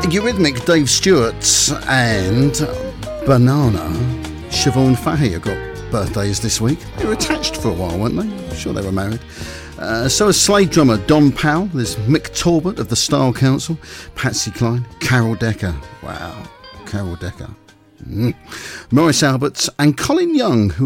Eurythmic, Dave Stewart, and Banana. Siobhan Fahey have got birthdays this week. They were attached for a while, weren't they? I'm sure they were married. So is Slade drummer Don Powell. There's Mick Talbot of the Style Council, Patsy Cline, Carol Decker. Wow, Carol Decker. Maurice Alberts and Colin Young, who